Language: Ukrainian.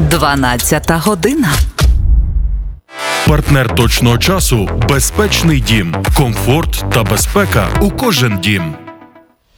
12 година. Партнер точного часу – безпечний дім. Комфорт та безпека у кожен дім.